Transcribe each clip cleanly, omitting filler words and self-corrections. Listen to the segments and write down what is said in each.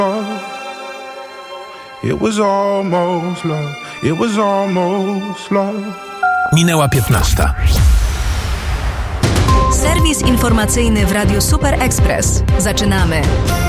It was almost love. It was almost love. Minęła 15. Serwis informacyjny w Radiu Super Express. Zaczynamy.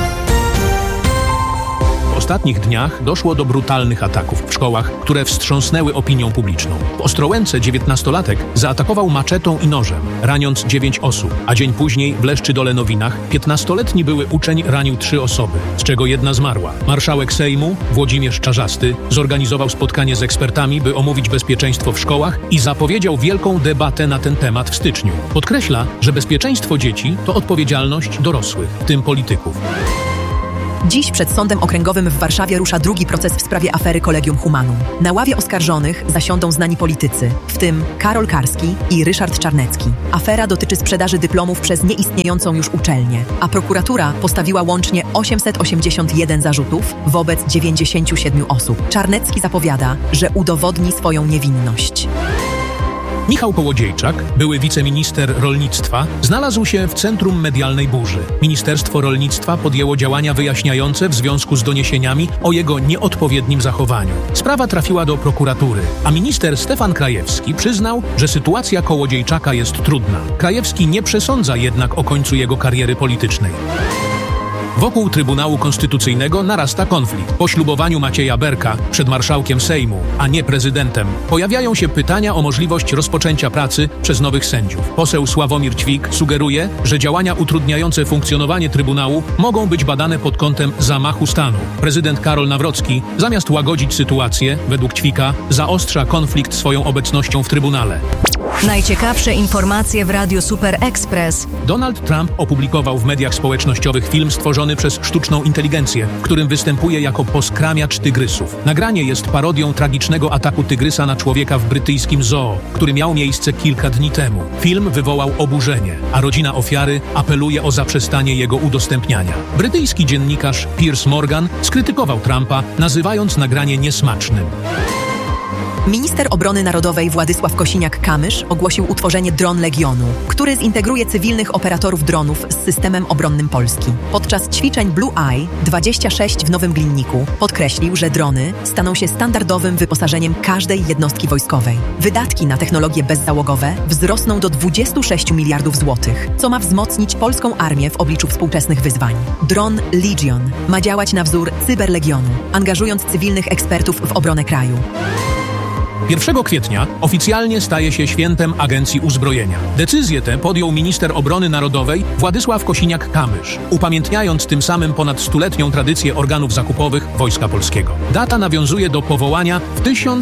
W ostatnich dniach doszło do brutalnych ataków w szkołach, które wstrząsnęły opinią publiczną. W Ostrołęce 19-latek zaatakował maczetą i nożem, raniąc 9 osób, a dzień później w Leszczydole-Nowinach 15-letni były uczeń ranił 3 osoby, z czego jedna zmarła. Marszałek Sejmu, Włodzimierz Czarzasty, zorganizował spotkanie z ekspertami, by omówić bezpieczeństwo w szkołach i zapowiedział wielką debatę na ten temat w styczniu. Podkreśla, że bezpieczeństwo dzieci to odpowiedzialność dorosłych, w tym polityków. Dziś przed Sądem Okręgowym w Warszawie rusza drugi proces w sprawie afery Collegium Humanum. Na ławie oskarżonych zasiądą znani politycy, w tym Karol Karski i Ryszard Czarnecki. Afera dotyczy sprzedaży dyplomów przez nieistniejącą już uczelnię, a prokuratura postawiła łącznie 881 zarzutów wobec 97 osób. Czarnecki zapowiada, że udowodni swoją niewinność. Michał Kołodziejczak, były wiceminister rolnictwa, znalazł się w centrum medialnej burzy. Ministerstwo Rolnictwa podjęło działania wyjaśniające w związku z doniesieniami o jego nieodpowiednim zachowaniu. Sprawa trafiła do prokuratury, a minister Stefan Krajewski przyznał, że sytuacja Kołodziejczaka jest trudna. Krajewski nie przesądza jednak o końcu jego kariery politycznej. Wokół Trybunału Konstytucyjnego narasta konflikt. Po ślubowaniu Macieja Berka przed marszałkiem Sejmu, a nie prezydentem, pojawiają się pytania o możliwość rozpoczęcia pracy przez nowych sędziów. Poseł Sławomir Ćwik sugeruje, że działania utrudniające funkcjonowanie Trybunału mogą być badane pod kątem zamachu stanu. Prezydent Karol Nawrocki, zamiast łagodzić sytuację, według Ćwika, zaostrza konflikt swoją obecnością w Trybunale. Najciekawsze informacje w Radiu Super Express. Donald Trump opublikował w mediach społecznościowych film stworzony przez sztuczną inteligencję, w którym występuje jako poskramiacz tygrysów. Nagranie jest parodią tragicznego ataku tygrysa na człowieka w brytyjskim zoo, który miał miejsce kilka dni temu. Film wywołał oburzenie, a rodzina ofiary apeluje o zaprzestanie jego udostępniania. Brytyjski dziennikarz Piers Morgan skrytykował Trumpa, nazywając nagranie niesmacznym. Minister Obrony Narodowej Władysław Kosiniak-Kamysz ogłosił utworzenie Dron Legionu, który zintegruje cywilnych operatorów dronów z systemem obronnym Polski. Podczas ćwiczeń Blue Eye 26 w Nowym Glinniku podkreślił, że drony staną się standardowym wyposażeniem każdej jednostki wojskowej. Wydatki na technologie bezzałogowe wzrosną do 26 miliardów złotych, co ma wzmocnić polską armię w obliczu współczesnych wyzwań. Dron Legion ma działać na wzór Cyberlegionu, angażując cywilnych ekspertów w obronę kraju. 1 kwietnia oficjalnie staje się świętem Agencji Uzbrojenia. Decyzję tę podjął minister obrony narodowej Władysław Kosiniak-Kamysz, upamiętniając tym samym ponad 100-letnią tradycję organów zakupowych Wojska Polskiego. Data nawiązuje do powołania w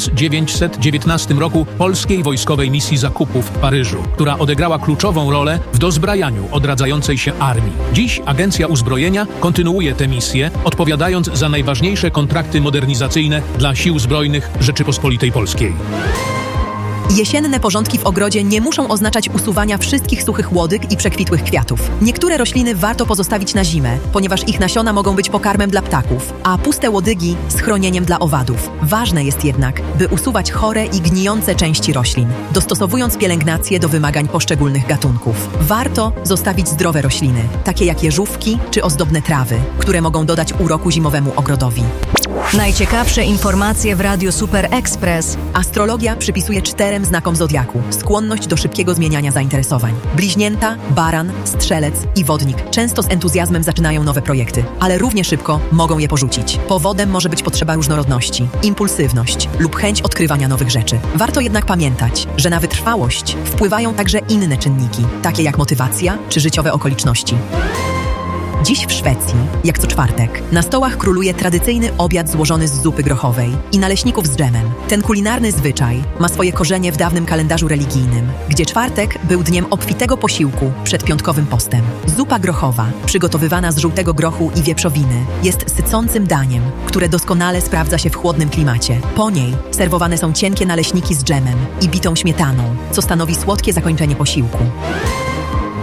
1919 roku polskiej wojskowej misji zakupów w Paryżu, która odegrała kluczową rolę w dozbrajaniu odradzającej się armii. Dziś Agencja Uzbrojenia kontynuuje tę misję, odpowiadając za najważniejsze kontrakty modernizacyjne dla Sił Zbrojnych Rzeczypospolitej Polskiej. Jesienne porządki w ogrodzie nie muszą oznaczać usuwania wszystkich suchych łodyg i przekwitłych kwiatów. Niektóre rośliny warto pozostawić na zimę, ponieważ ich nasiona mogą być pokarmem dla ptaków, a puste łodygi schronieniem dla owadów. Ważne jest jednak, by usuwać chore i gnijące części roślin, dostosowując pielęgnację do wymagań poszczególnych gatunków. Warto zostawić zdrowe rośliny, takie jak jeżówki czy ozdobne trawy, które mogą dodać uroku zimowemu ogrodowi. Najciekawsze informacje w Radiu Super Express. Astrologia przypisuje 4 znakom zodiaku skłonność do szybkiego zmieniania zainteresowań. Bliźnięta, baran, strzelec i wodnik często z entuzjazmem zaczynają nowe projekty, ale równie szybko mogą je porzucić. Powodem może być potrzeba różnorodności, impulsywność lub chęć odkrywania nowych rzeczy. Warto jednak pamiętać, że na wytrwałość wpływają także inne czynniki, takie jak motywacja czy życiowe okoliczności. Dziś w Szwecji, jak co czwartek, na stołach króluje tradycyjny obiad złożony z zupy grochowej i naleśników z dżemem. Ten kulinarny zwyczaj ma swoje korzenie w dawnym kalendarzu religijnym, gdzie czwartek był dniem obfitego posiłku przed piątkowym postem. Zupa grochowa, przygotowywana z żółtego grochu i wieprzowiny, jest sycącym daniem, które doskonale sprawdza się w chłodnym klimacie. Po niej serwowane są cienkie naleśniki z dżemem i bitą śmietaną, co stanowi słodkie zakończenie posiłku.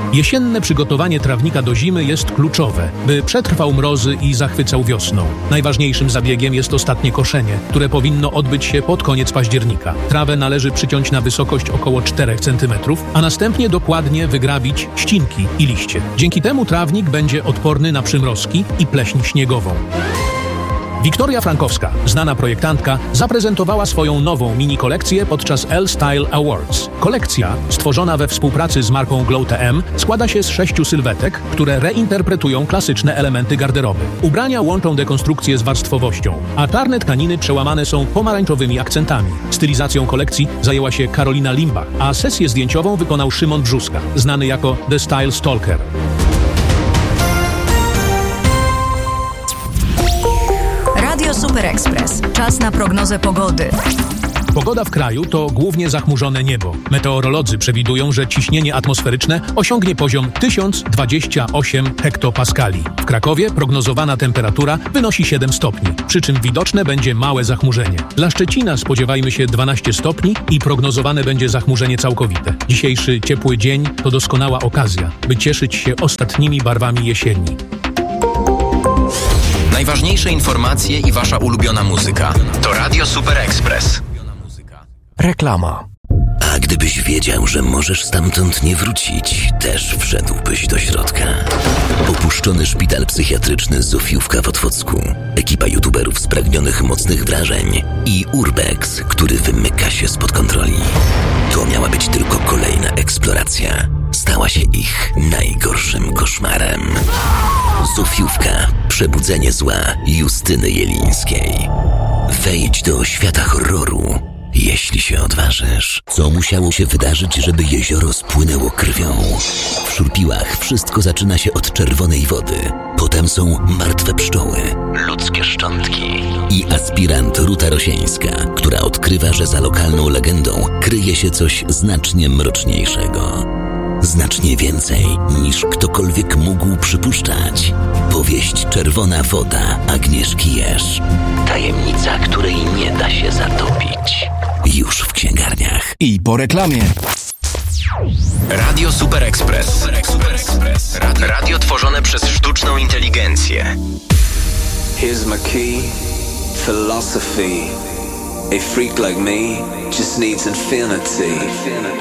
Jesienne przygotowanie trawnika do zimy jest kluczowe, by przetrwał mrozy i zachwycał wiosną. Najważniejszym zabiegiem jest ostatnie koszenie, które powinno odbyć się pod koniec października. Trawę należy przyciąć na wysokość około 4 cm, a następnie dokładnie wygrabić ścinki i liście. Dzięki temu trawnik będzie odporny na przymrozki i pleśń śniegową. Wiktoria Frankowska, znana projektantka, zaprezentowała swoją nową mini-kolekcję podczas L-Style Awards. Kolekcja, stworzona we współpracy z marką Glow TM, składa się z 6 sylwetek, które reinterpretują klasyczne elementy garderoby. Ubrania łączą dekonstrukcję z warstwowością, a czarne tkaniny przełamane są pomarańczowymi akcentami. Stylizacją kolekcji zajęła się Karolina Limbach, a sesję zdjęciową wykonał Szymon Brzuska, znany jako The Style Stalker. Radio Super Express. Czas na prognozę pogody. Pogoda w kraju to głównie zachmurzone niebo. Meteorolodzy przewidują, że ciśnienie atmosferyczne osiągnie poziom 1028 hektopaskali. W Krakowie prognozowana temperatura wynosi 7 stopni, przy czym widoczne będzie małe zachmurzenie. Dla Szczecina spodziewajmy się 12 stopni i prognozowane będzie zachmurzenie całkowite. Dzisiejszy ciepły dzień to doskonała okazja, by cieszyć się ostatnimi barwami jesieni. Najważniejsze informacje i wasza ulubiona muzyka to Radio Super Express. Reklama. A gdybyś wiedział, że możesz stamtąd nie wrócić, też wszedłbyś do środka. Opuszczony szpital psychiatryczny Zofiówka w Otwocku, ekipa youtuberów spragnionych mocnych wrażeń i Urbex, który wymyka się spod kontroli. To miała być tylko kolejna eksploracja. Stała się ich najgorszym koszmarem. Zofiówka. Przebudzenie zła Justyny Jelińskiej. Wejdź do świata horroru, jeśli się odważysz. Co musiało się wydarzyć, żeby jezioro spłynęło krwią? W Szurpiłach wszystko zaczyna się od czerwonej wody. Potem są martwe pszczoły, ludzkie szczątki i aspirant Ruta Rosieńska, która odkrywa, że za lokalną legendą kryje się coś znacznie mroczniejszego. Znacznie więcej niż ktokolwiek mógł przypuszczać. Powieść Czerwona woda Agnieszki Jerz. Tajemnica, której nie da się zatopić. Już w księgarniach. I po reklamie. Radio Super Express. Radio tworzone przez sztuczną inteligencję. Here's my key, philosophy. A freak like me just needs infinity.